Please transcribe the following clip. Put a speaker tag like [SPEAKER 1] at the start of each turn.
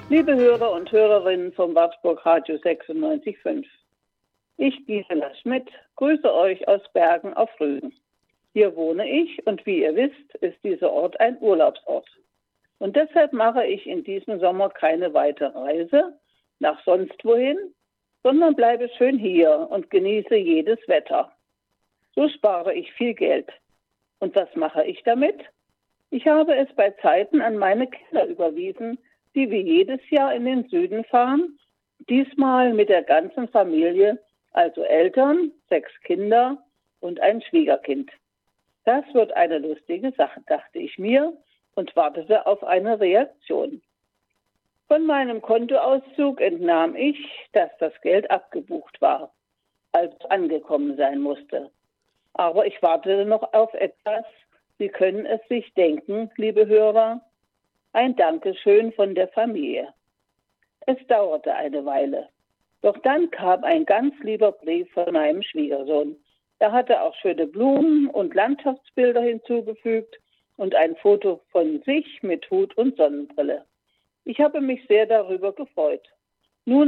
[SPEAKER 1] Liebe Hörer und Hörerinnen vom Wartburg Radio 96.5. Ich, Gisela Schmidt, grüße euch aus Bergen auf Rügen. Hier wohne ich und wie ihr wisst, ist dieser Ort ein Urlaubsort. Und deshalb mache ich in diesem Sommer keine weitere Reise nach sonst wohin, sondern bleibe schön hier und genieße jedes Wetter. So spare ich viel Geld. Und was mache ich damit? Ich habe es bei Zeiten an meine Kinder überwiesen, die wie jedes Jahr in den Süden fahren, diesmal mit der ganzen Familie, also Eltern, 6 Kinder und ein Schwiegerkind. Das wird eine lustige Sache, dachte ich mir und wartete auf eine Reaktion. Von meinem Kontoauszug entnahm ich, dass das Geld abgebucht war, also angekommen sein musste. Aber ich wartete noch auf etwas, Sie können es sich denken, liebe Hörer, ein Dankeschön von der Familie. Es dauerte eine Weile. Doch dann kam ein ganz lieber Brief von meinem Schwiegersohn. Er hatte auch schöne Blumen und Landschaftsbilder hinzugefügt und ein Foto von sich mit Hut und Sonnenbrille. Ich habe mich sehr darüber gefreut. Nun